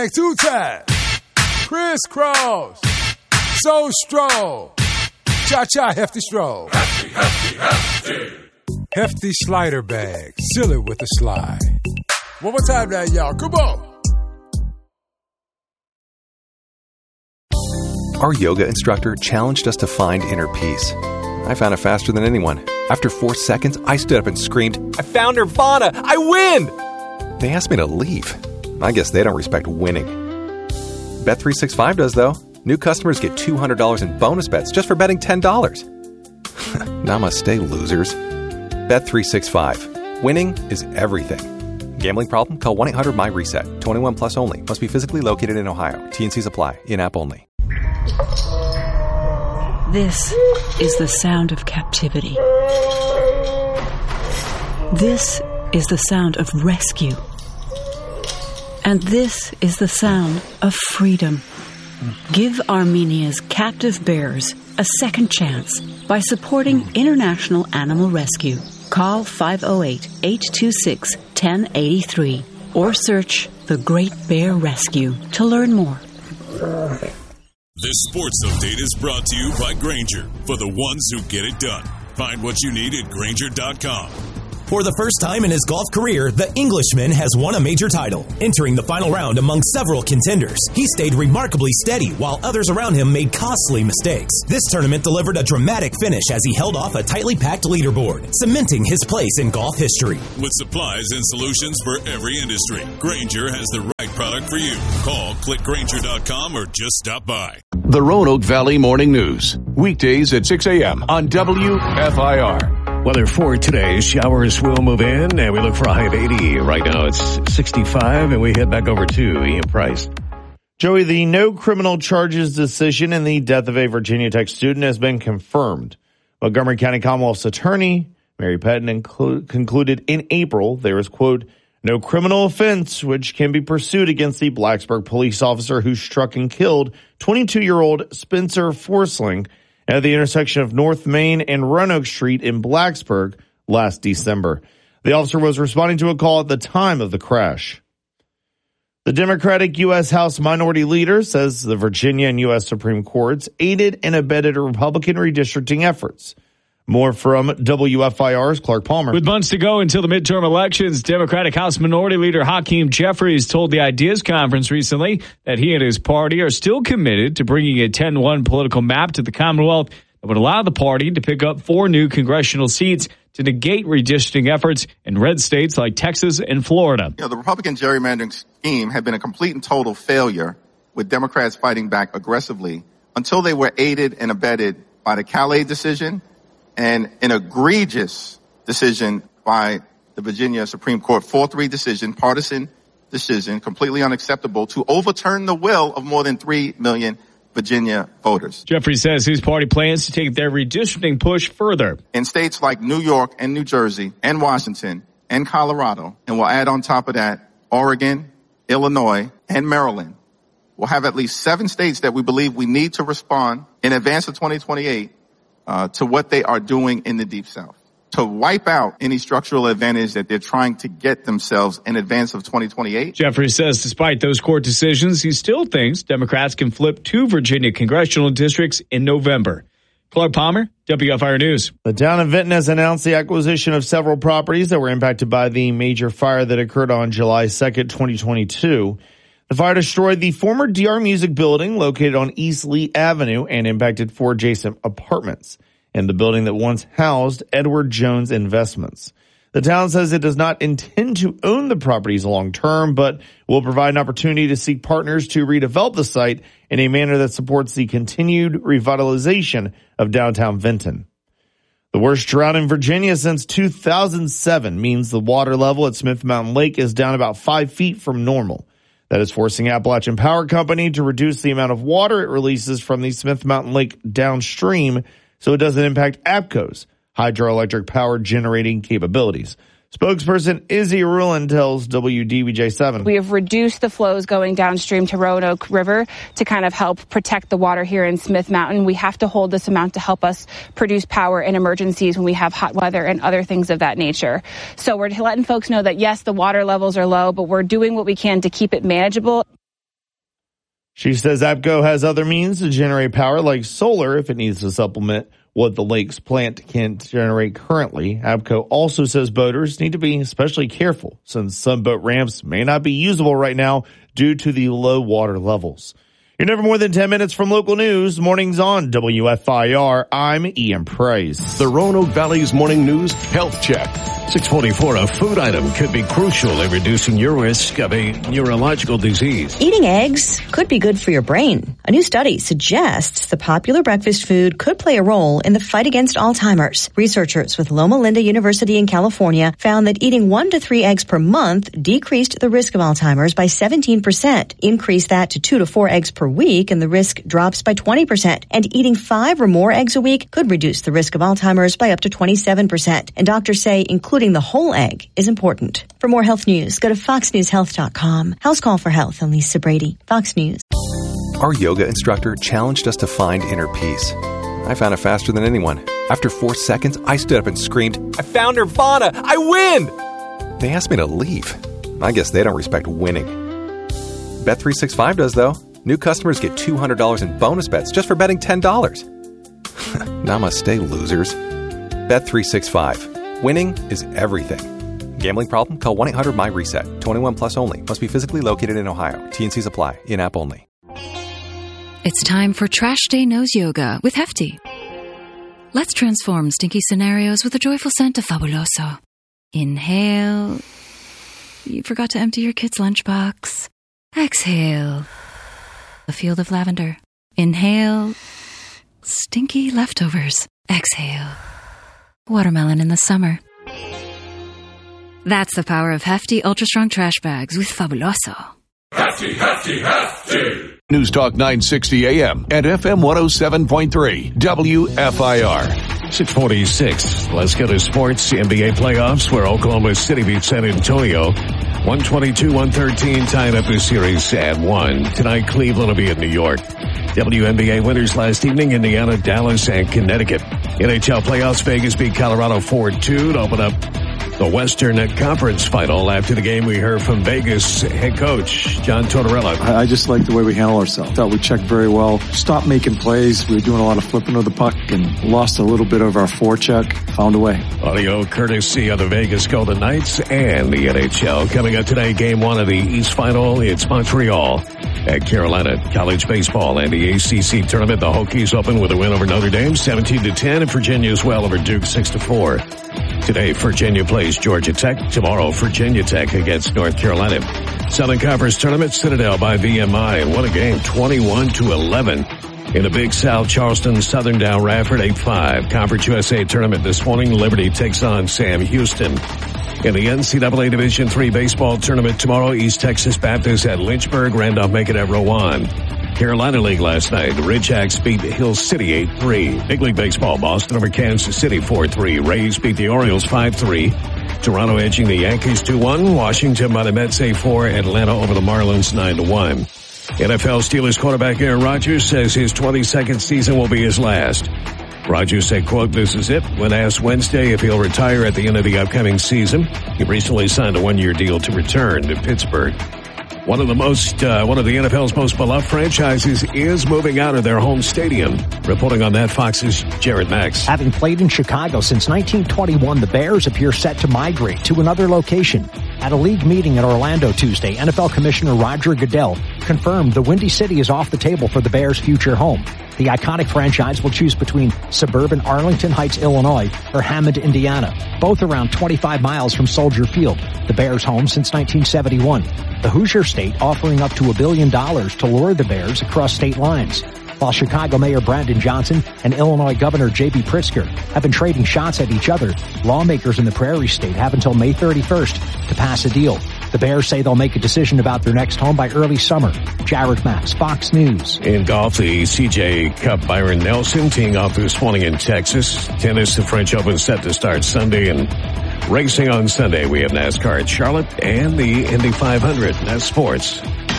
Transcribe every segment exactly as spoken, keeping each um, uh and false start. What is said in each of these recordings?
Bang two times. Crisscross. So stroll. Cha-cha hefty stroll. Hefty, hefty, hefty. Hefty slider bag. Seal it with a slide. One more time now, y'all. Come on. Our yoga instructor challenged us to find inner peace. I found it faster than anyone. After four seconds, I stood up and screamed, I found Nirvana! I win! They asked me to leave. I guess they don't respect winning. Bet three sixty-five does, though. New customers get two hundred dollars in bonus bets just for betting ten dollars. Namaste, losers. Bet three sixty-five. Winning is everything. Gambling problem? Call one eight hundred my reset. twenty-one plus only. Must be physically located in Ohio. T and Cs apply. In-app only. This is the sound of captivity. This is the sound of rescue. And this is the sound of freedom. Give Armenia's captive bears a second chance by supporting International Animal Rescue. Call five oh eight, eight two six, one oh eight three or search The Great Bear Rescue to learn more. This sports update is brought to you by Grainger, for the ones who get it done. Find what you need at Grainger dot com. For the first time in his golf career, the Englishman has won a major title. Entering the final round among several contenders, he stayed remarkably steady while others around him made costly mistakes. This tournament delivered a dramatic finish as he held off a tightly packed leaderboard, cementing his place in golf history. With supplies and solutions for every industry, Grainger has the right product for you. Call, click Grainger dot com, or just stop by. The Roanoke Valley Morning News, weekdays at six a.m. on W F I R. Weather for today, showers will move in, and we look for a high of eighty. Right now it's sixty-five, and we head back over to Ian Price. Joey, the no criminal charges decision in the death of a Virginia Tech student has been confirmed. Montgomery County Commonwealth's attorney, Mary Pettin, inclu- concluded in April there is, quote, no criminal offense which can be pursued against the Blacksburg police officer who struck and killed twenty-two-year-old Spencer Forsling at the intersection of North Main and Roanoke Street in Blacksburg last December. The officer was responding to a call at the time of the crash. The Democratic U S House Minority Leader says the Virginia and U S Supreme Courts aided and abetted Republican redistricting efforts. More from W F I R's Clark Palmer. With months to go until the midterm elections, Democratic House Minority Leader Hakeem Jeffries told the Ideas Conference recently that he and his party are still committed to bringing a ten one political map to the Commonwealth that would allow the party to pick up four new congressional seats to negate redistricting efforts in red states like Texas and Florida. You know, the Republican gerrymandering scheme had been a complete and total failure, with Democrats fighting back aggressively until they were aided and abetted by the Calais decision and an egregious decision by the Virginia Supreme Court, four three decision, partisan decision, completely unacceptable, to overturn the will of more than three million Virginia voters. Jeffrey says his party plans to take their redistricting push further. In states like New York and New Jersey and Washington and Colorado, and we'll add on top of that Oregon, Illinois, and Maryland, we'll have at least seven states that we believe we need to respond in advance of twenty twenty-eight Uh, to what they are doing in the Deep South, to wipe out any structural advantage that they're trying to get themselves in advance of twenty twenty-eight. Jeffrey says despite those court decisions, he still thinks Democrats can flip two Virginia congressional districts in November. Clark Palmer, W F I R News. The town of Vinton has announced the acquisition of several properties that were impacted by the major fire that occurred on July second, twenty twenty-two. The fire destroyed the former D R Music building located on East Lee Avenue and impacted four adjacent apartments and the building that once housed Edward Jones Investments. The town says it does not intend to own the properties long term, but will provide an opportunity to seek partners to redevelop the site in a manner that supports the continued revitalization of downtown Vinton. The worst drought in Virginia since two thousand seven means the water level at Smith Mountain Lake is down about five feet from normal. That is forcing Appalachian Power Company to reduce the amount of water it releases from the Smith Mountain Lake downstream so it doesn't impact APCO's hydroelectric power generating capabilities. Spokesperson Izzy Rulin tells W D B J seven. We have reduced the flows going downstream to Roanoke River to kind of help protect the water here in Smith Mountain. We have to hold this amount to help us produce power in emergencies when we have hot weather and other things of that nature. So we're letting folks know that, yes, the water levels are low, but we're doing what we can to keep it manageable. She says APCO has other means to generate power like solar if it needs to supplement what the lake's plant can generate currently. APCO also says boaters need to be especially careful since some boat ramps may not be usable right now due to the low water levels. You're never more than ten minutes from local news. Mornings on W F I R. I'm Ian Price. The Roanoke Valley's Morning News Health Check. six forty-four, a food item could be crucial in reducing your risk of a neurological disease. Eating eggs could be good for your brain. A new study suggests the popular breakfast food could play a role in the fight against Alzheimer's. Researchers with Loma Linda University in California found that eating one to three eggs per month decreased the risk of Alzheimer's by seventeen percent. Increase that to two to four eggs per week and the risk drops by twenty percent. And eating five or more eggs a week could reduce the risk of Alzheimer's by up to twenty-seven percent. And doctors say including the whole egg is important. For more health news, go to fox news health dot com. House Call for Health and Lisa Brady. Fox News. Our yoga instructor challenged us to find inner peace. I found it faster than anyone. After four seconds, I stood up and screamed, I found Nirvana! I win! They asked me to leave. I guess they don't respect winning. Bet three sixty-five does, though. New customers get two hundred dollars in bonus bets just for betting ten dollars. Namaste, losers. Bet three sixty-five. Winning is everything. Gambling problem? Call one eight hundred my reset. twenty-one plus only. Must be physically located in Ohio. T and Cs apply. In-app only. It's time for Trash Day Nose Yoga with Hefty. Let's transform stinky scenarios with a joyful scent of Fabuloso. Inhale. You forgot to empty your kid's lunchbox. Exhale. A field of lavender. Inhale. Stinky leftovers. Exhale. Watermelon in the summer. That's the power of Hefty Ultra Strong Trash Bags with Fabuloso. Hefty, hefty, hefty. News Talk nine sixty A M and F M one oh seven point three W F I R. six forty-six. Let's go to sports. N B A playoffs where Oklahoma City beat San Antonio. one twenty-two one thirteen tying up the series at one. Tonight, Cleveland will be in New York. W N B A winners last evening, Indiana, Dallas, and Connecticut. N H L playoffs, Vegas beat Colorado four two to open up the Western Conference final. After the game, we heard from Vegas head coach John Tortorella. I just like the way we handle ourselves. Thought we checked very well. Stopped making plays. We were doing a lot of flipping of the puck and lost a little bit of our forecheck. Found a way. Audio courtesy of the Vegas Golden Knights and the N H L. Coming up today, game one of the East Final. It's Montreal at Carolina. College baseball and the A C C tournament. The Hokies open with a win over Notre Dame, seventeen to ten, and Virginia as well over Duke, six to four. Today, Virginia plays Georgia Tech. Tomorrow, Virginia Tech against North Carolina. Southern Conference Tournament, Citadel by V M I. And what a game, twenty-one to eleven. In the Big South, Charleston, Southern down Radford, eight five. Conference U S A Tournament this morning, Liberty takes on Sam Houston. In the N C double A Division three baseball tournament tomorrow, East Texas Baptist at Lynchburg, Randolph-Macon at Rowan. Carolina League last night, the Ridgecks beat Hill City eight three. Big League Baseball, Boston over Kansas City four three. Rays beat the Orioles five three. Toronto edging the Yankees two one. Washington by the Mets eight four. Atlanta over the Marlins nine to one. N F L Steelers quarterback Aaron Rodgers says his twenty-second season will be his last. Rodgers said, quote, "This is it." When asked Wednesday if he'll retire at the end of the upcoming season, he recently signed a one-year deal to return to Pittsburgh. One of the most, uh, one of the N F L's most beloved franchises is moving out of their home stadium. Reporting on that, Fox's Jared Max. Having played in Chicago since nineteen twenty-one, the Bears appear set to migrate to another location. At a league meeting in Orlando Tuesday, N F L Commissioner Roger Goodell confirmed the Windy City is off the table for the Bears' future home. The iconic franchise will choose between suburban Arlington Heights, Illinois, or Hammond, Indiana, both around twenty-five miles from Soldier Field, the Bears' home since nineteen seventy-one. The Hoosier State offering up to a billion dollars to lure the Bears across state lines. While Chicago Mayor Brandon Johnson and Illinois Governor J B Pritzker have been trading shots at each other, lawmakers in the Prairie State have until May thirty-first to pass a deal. The Bears say they'll make a decision about their next home by early summer. Jared Max, Fox News. In golf, the C J Cup, Byron Nelson teeing off this morning in Texas. Tennis, the French Open set to start Sunday, and racing on Sunday. We have NASCAR at Charlotte and the Indy five hundred. That's sports.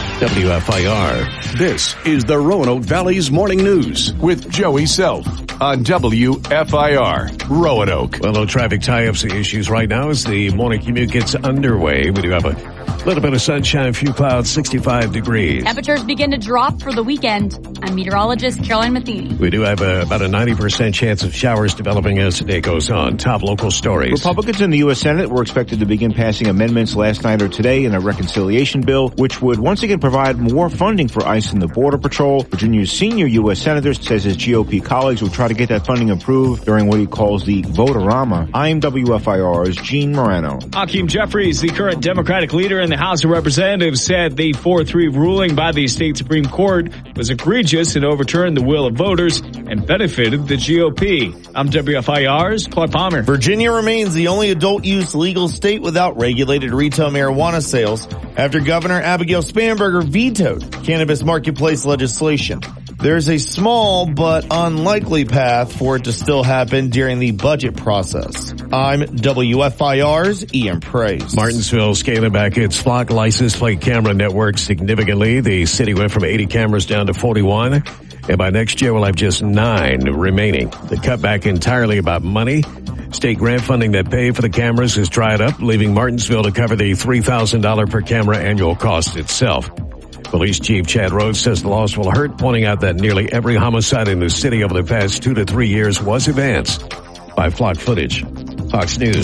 W F I R. This is the Roanoke Valley's Morning News with Joey Self on W F I R, Roanoke. Well, no traffic tie-ups issues right now as the morning commute gets underway. We do have a little bit of sunshine, few clouds, sixty-five degrees. Temperatures begin to drop for the weekend. I'm meteorologist Caroline Matheny. We do have a, about a ninety percent chance of showers developing as the day goes on. Top local stories. Republicans in the U S Senate were expected to begin passing amendments last night or today in a reconciliation bill, which would once again provide more funding for ICE and the Border Patrol. Virginia's senior U S Senator says his G O P colleagues will try to get that funding approved during what he calls the vote-a-rama. I'm W F I R's Gene Morano. Hakeem Jeffries, the current Democratic leader in the House of Representatives, said the four three ruling by the state Supreme Court was egregious and overturned the will of voters and benefited the G O P. I'm W F I R's Clark Palmer. Virginia remains the only adult-use legal state without regulated retail marijuana sales after Governor Abigail Spanberger vetoed cannabis marketplace legislation. There's a small but unlikely path for it to still happen during the budget process. I'm W F I R's Ian Praise. Martinsville scaling back its Flock license plate camera network significantly. The city went from eighty cameras down to forty-one. And by next year, we'll have just nine remaining. The cutback entirely about money. State grant funding that paid for the cameras has dried up, leaving Martinsville to cover the three thousand dollars per camera annual cost itself. Police Chief Chad Rhodes says the loss will hurt, pointing out that nearly every homicide in the city over the past two to three years was advanced by Flock footage. Fox News.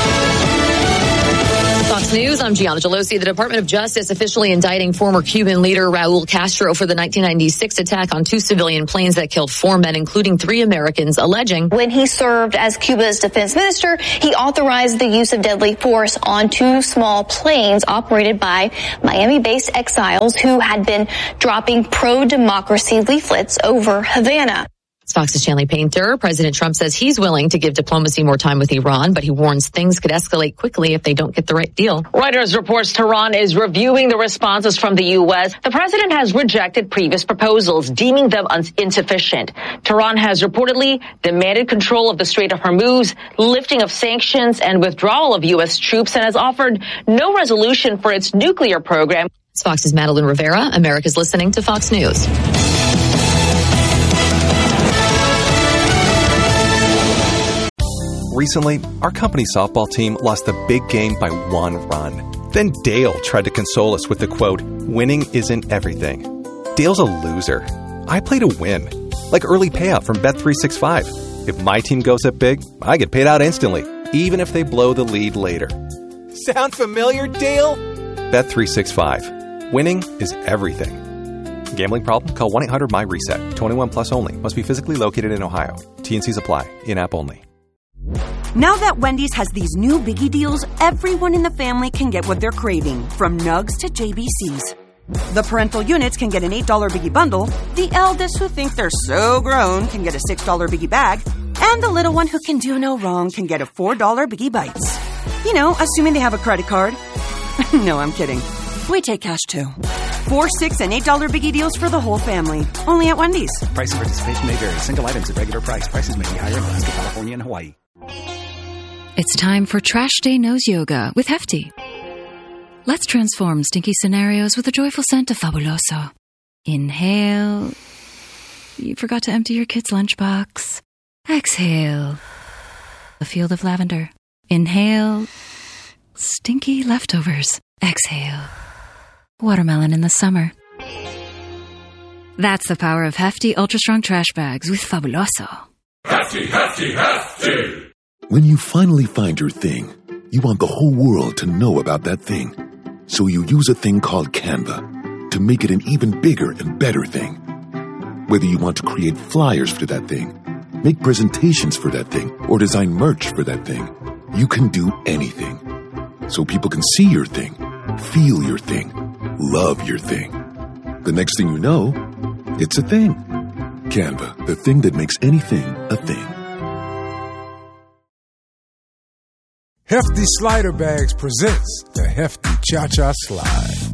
Fox News, I'm Gianna Gelosi. The Department of Justice officially indicting former Cuban leader Raul Castro for the nineteen ninety-six attack on two civilian planes that killed four men, including three Americans, alleging when he served as Cuba's defense minister, he authorized the use of deadly force on two small planes operated by Miami-based exiles who had been dropping pro-democracy leaflets over Havana. Fox's Chanley Painter. President Trump says he's willing to give diplomacy more time with Iran, but he warns things could escalate quickly if they don't get the right deal. Reuters reports Tehran is reviewing the responses from the U S. The president has rejected previous proposals, deeming them insufficient. Tehran has reportedly demanded control of the Strait of Hormuz, lifting of sanctions, and withdrawal of U S troops, and has offered no resolution for its nuclear program. It's Fox's Madeline Rivera. America's listening to Fox News. Recently, our company softball team lost the big game by one run. Then Dale tried to console us with the quote, "Winning isn't everything." Dale's a loser. I play to win. Like early payout from Bet three sixty-five. If my team goes up big, I get paid out instantly, even if they blow the lead later. Sound familiar, Dale? Bet three sixty-five. Winning is everything. Gambling problem? Call one eight hundred my reset. twenty-one plus only. Must be physically located in Ohio. T and C's apply. In-app only. Now that Wendy's has these new biggie deals, everyone in the family can get what they're craving, from nugs to J B Cs. The parental units can get an eight dollar biggie bundle, the eldest who think they're so grown can get a six dollar biggie bag, and the little one who can do no wrong can get a four dollar biggie bites. You know, assuming they have a credit card. No, I'm kidding. We take cash too. Four, six, and eight dollar biggie deals for the whole family. Only at Wendy's. Price and participation may vary. Single items at regular price. Prices may be higher in Alaska, California, and Hawaii. It's time for Trash Day Nose Yoga with Hefty. Let's transform stinky scenarios with a joyful scent of Fabuloso. Inhale. You forgot to empty your kid's lunchbox. Exhale. A field of lavender. Inhale. Stinky leftovers. Exhale. Watermelon in the summer. That's the power of Hefty Ultra Strong Trash Bags with Fabuloso. Hefty, hefty, hefty! When you finally find your thing, you want the whole world to know about that thing. So you use a thing called Canva to make it an even bigger and better thing. Whether you want to create flyers for that thing, make presentations for that thing, or design merch for that thing, you can do anything. So people can see your thing, feel your thing, love your thing. The next thing you know, it's a thing. Canva, the thing that makes anything a thing. Hefty Slider Bags presents the Hefty Cha-Cha Slide.